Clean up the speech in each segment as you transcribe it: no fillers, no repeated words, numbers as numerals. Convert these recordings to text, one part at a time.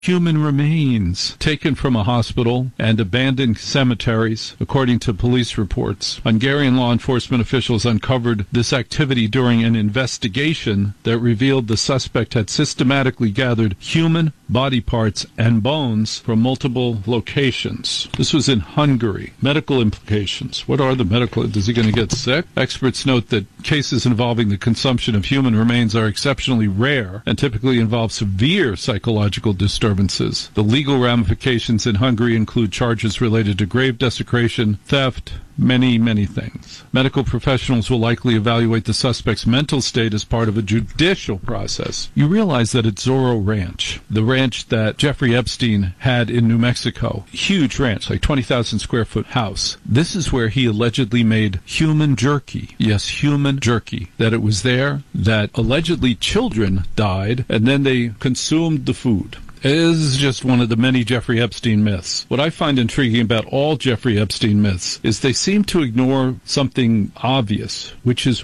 human remains taken from a hospital and abandoned cemeteries, according to police reports. Hungarian law enforcement officials uncovered this activity during an investigation that revealed the suspect had systematically gathered human body parts and bones from multiple locations. This was in Hungary. Medical implications. What are the medical? Is he going to get sick? Experts note that cases involving the consumption of human remains are exceptionally rare and typically involve severe psychological disturbances. The legal ramifications in Hungary include charges related to grave desecration, theft, many things. Medical professionals will likely evaluate the suspect's mental state as part of a judicial process. You realize that at Zorro Ranch, the ranch that Jeffrey Epstein had in New Mexico, huge ranch, like 20,000 square foot house. This is where he allegedly made human jerky. Yes, human jerky. That it was there, that allegedly children died, and then they consumed the food. It is just one of the many Jeffrey Epstein myths. What I find intriguing about all Jeffrey Epstein myths is they seem to ignore something obvious, which is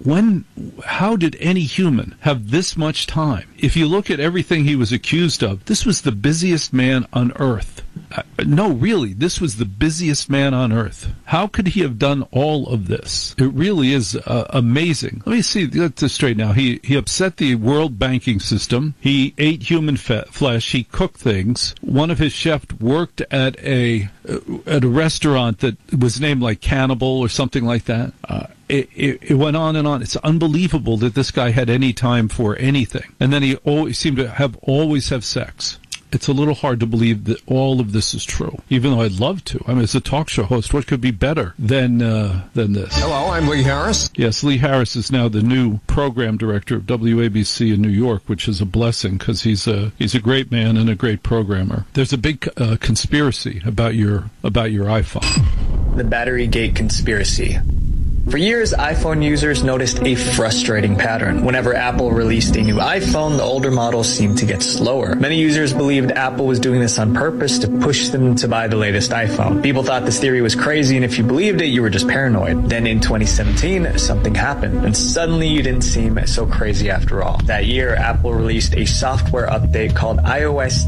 how did any human have this much time? If you look at everything he was accused of, this was the busiest man on earth. No, really, this was the busiest man on earth. How could he have done all of this? It really is amazing. Let me see, get this straight now. He upset the world banking system. He ate human flesh. He cooked things. One of his chefs worked at a restaurant that was named like Cannibal or something like that. It went on and on. It's unbelievable that this guy had any time for anything. And then he always seemed to always have sex. It's a little hard to believe that all of this is true, even though I'd love to. I mean, as a talk show host, what could be better than this? Hello, I'm Lee Harris. Yes, Lee Harris is now the new program director of WABC in New York, which is a blessing because he's a great man and a great programmer. There's a big conspiracy about your iPhone. The Batterygate conspiracy. For years, iPhone users noticed a frustrating pattern. Whenever Apple released a new iPhone, the older models seemed to get slower. Many users believed Apple was doing this on purpose to push them to buy the latest iPhone. People thought this theory was crazy, and if you believed it, you were just paranoid. Then in 2017, something happened, and suddenly you didn't seem so crazy after all. That year, Apple released a software update called iOS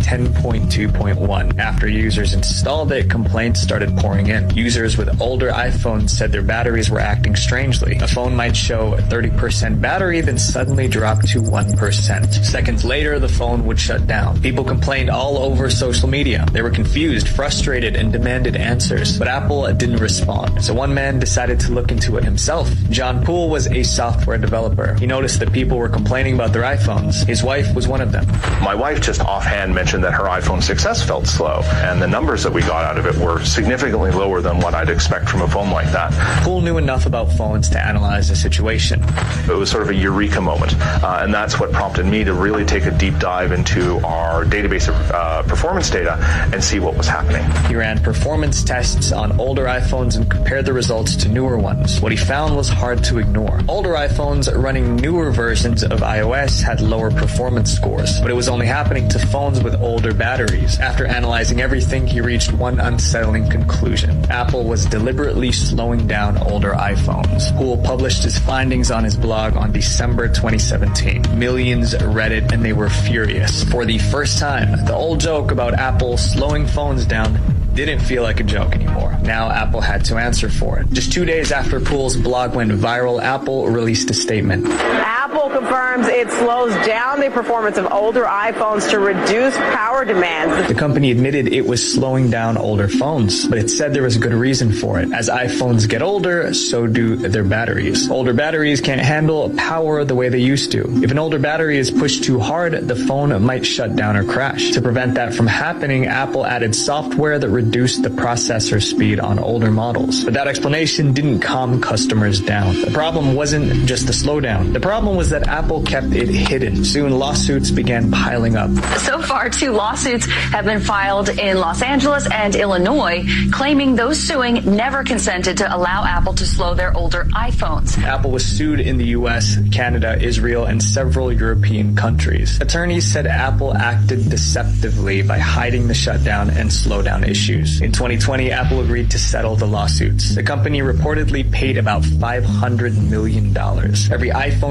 10.2.1. After users installed it, complaints started pouring in. Users with older iPhones said their batteries were acting strangely. A phone might show 30% battery, then suddenly drop to 1%. Seconds later, the phone would shut down. People complained all over social media. They were confused, frustrated, and demanded answers. But Apple didn't respond. So one man decided to look into it himself. John Poole was a software developer. He noticed that people were complaining about their iPhones. His wife was one of them. My wife just offhand mentioned that her iPhone 6S felt slow, and the numbers that we got out of it were significantly lower than what I'd expect from a phone like that. Poole knew enough about phones to analyze the situation. It was sort of a eureka moment, and that's what prompted me to really take a deep dive into our database of performance data and see what was happening. He ran performance tests on older iPhones and compared the results to newer ones. What he found was hard to ignore. Older iPhones running newer versions of iOS had lower performance scores, but it was only happening to phones with older batteries. After analyzing everything, he reached one unsettling conclusion. Apple was deliberately slowing down older iPhones. Poole published his findings on his blog on December 2017. Millions read it and they were furious. For the first time, the old joke about Apple slowing phones down didn't feel like a joke anymore. Now Apple had to answer for it. Just 2 days after Poole's blog went viral, Apple released a statement. Apple confirms it slows down the performance of older iPhones to reduce power demands. The company admitted it was slowing down older phones, but it said there was a good reason for it. As iPhones get older, so do their batteries. Older batteries can't handle power the way they used to. If an older battery is pushed too hard, the phone might shut down or crash. To prevent that from happening, Apple added software that reduced the processor speed on older models. But that explanation didn't calm customers down. The problem wasn't just the slowdown. The problem was that Apple kept it hidden. Soon lawsuits began piling up. So far, 2 lawsuits have been filed in Los Angeles and Illinois, claiming those suing never consented to allow Apple to slow their older iPhones. Apple was sued in the U.S., Canada, Israel, and several European countries. Attorneys said Apple acted deceptively by hiding the shutdown and slowdown issues. In 2020, Apple agreed to settle the lawsuits. The company reportedly paid about $500 million. Every iPhone user in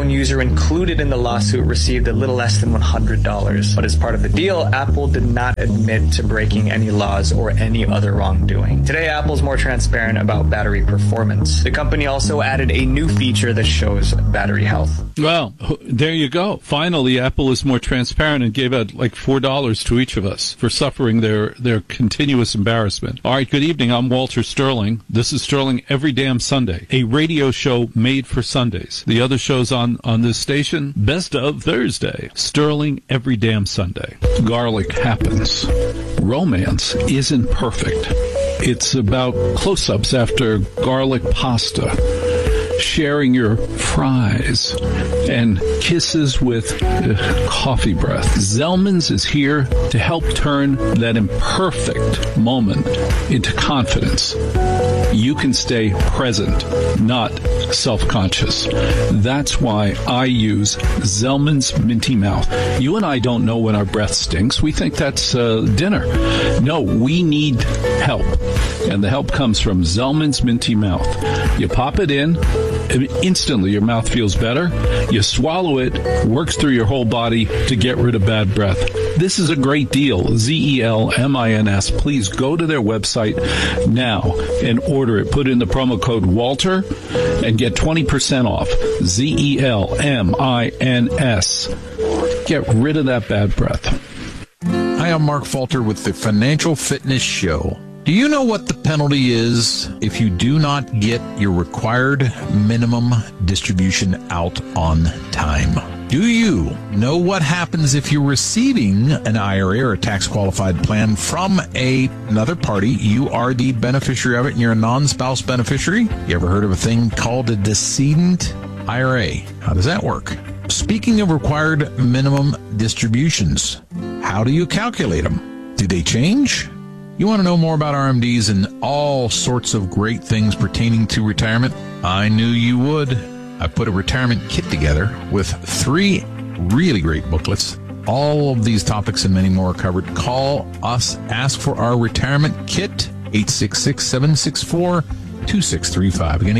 included in the lawsuit received a little less than $100. But as part of the deal, Apple did not admit to breaking any laws or any other wrongdoing. Today, Apple's more transparent about battery performance. The company also added a new feature that shows battery health. Well, there you go. Finally, Apple is more transparent and gave out like $4 to each of us for suffering their continuous embarrassment. All right, good evening. I'm Walter Sterling. This is Sterling Every Damn Sunday, a radio show made for Sundays. The other shows on this station, Best of Thursday, Sterling Every Damn Sunday. Garlic happens. Romance isn't perfect. It's about close-ups after garlic pasta, sharing your fries, and kisses with coffee breath. Zellman's is here to help turn that imperfect moment into confidence. You can stay present, not self-conscious. That's why I use Zellman's Minty Mouth. You and I don't know when our breath stinks. We think that's dinner. No, we need help. And the help comes from Zellman's Minty Mouth. You pop it in, and instantly your mouth feels better. You swallow it, works through your whole body to get rid of bad breath. This is a great deal. Zellmins. Please go to their website now and order it. Put in the promo code Walter and get 20% off. Zellmins. Get rid of that bad breath. Hi, I'm Mark Falter with the Financial Fitness Show. Do you know what the penalty is if you do not get your required minimum distribution out on time? Do you know what happens if you're receiving an IRA or a tax-qualified plan from another party? You are the beneficiary of it and you're a non-spouse beneficiary. You ever heard of a thing called a decedent IRA? How does that work? Speaking of required minimum distributions, how do you calculate them? Do they change? You want to know more about RMDs and all sorts of great things pertaining to retirement? I knew you would. I put a retirement kit together with 3 really great booklets. All of these topics and many more are covered. Call us. Ask for our retirement kit. 866-764-2635. Again,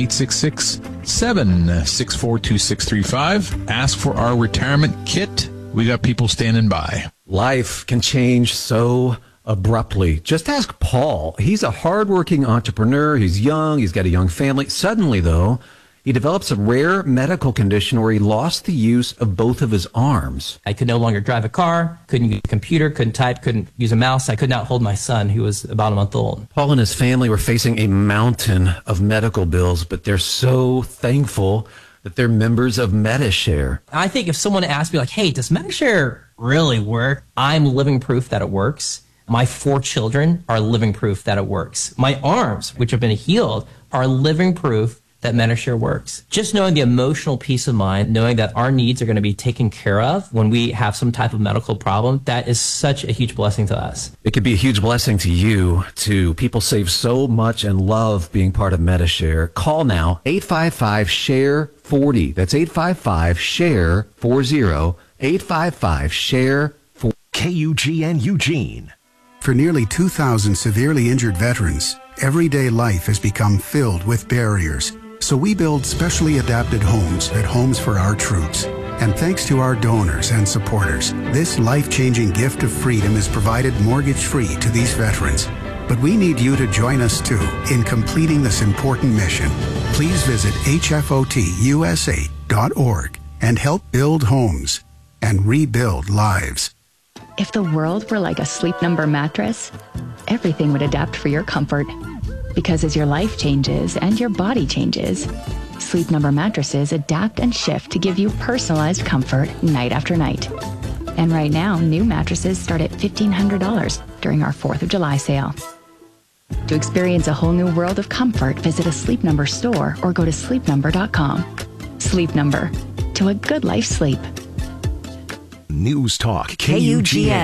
866-764-2635. Ask for our retirement kit. We got people standing by. Life can change so abruptly. Just ask Paul. He's a hardworking entrepreneur. He's young. He's got a young family. Suddenly, though, he develops a rare medical condition where he lost the use of both of his arms. I could no longer drive a car, couldn't use a computer, couldn't type, couldn't use a mouse. I could not hold my son, who was about a month old. Paul and his family were facing a mountain of medical bills, but they're so thankful that they're members of Medi-Share. I think if someone asked me, like, hey, does Medi-Share really work? I'm living proof that it works. My 4 children are living proof that it works. My arms, which have been healed, are living proof that Medi-Share works. Just knowing the emotional peace of mind, knowing that our needs are going to be taken care of when we have some type of medical problem, that is such a huge blessing to us. It could be a huge blessing to you, too. People save so much and love being part of Medi-Share. Call now, 855-SHARE-40. That's 855-SHARE-40. 855-SHARE-40. KUGN Eugene. For nearly 2,000 severely injured veterans, everyday life has become filled with barriers. So we build specially adapted homes at Homes for Our Troops. And thanks to our donors and supporters, this life-changing gift of freedom is provided mortgage-free to these veterans. But we need you to join us, too, in completing this important mission. Please visit hfotusa.org and help build homes and rebuild lives. If the world were like a Sleep Number mattress, everything would adapt for your comfort. Because as your life changes and your body changes, Sleep Number mattresses adapt and shift to give you personalized comfort night after night. And right now, new mattresses start at $1,500 during our 4th of July sale. To experience a whole new world of comfort, visit a Sleep Number store or go to sleepnumber.com. Sleep Number. To a good life sleep. News Talk KUGN.